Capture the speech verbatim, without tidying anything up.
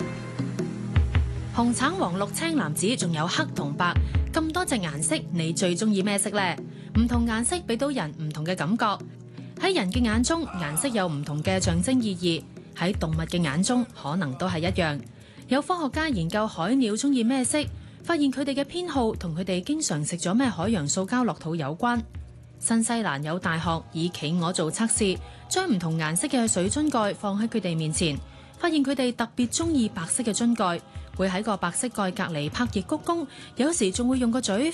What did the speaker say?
紅橙黃綠青藍紫，仲有黑同白，咁多隻顏色，你最中意咩色呢？唔同顏色俾到人唔同嘅感覺。喺人嘅眼中，顏色有唔同嘅象徵意義；喺動物嘅眼中，可能都係一樣。有科學家研究海鳥中意咩色，發現佢哋嘅偏好同佢哋經常食咗咩海洋塑膠落肚有關。新西蘭有大學以企鵝做測試，將唔同顏色嘅水樽蓋放喺佢哋面前，發現佢哋特別中意白色嘅樽蓋，會喺個白色蓋隔離拍翼鞠躬，有時仲會用個嘴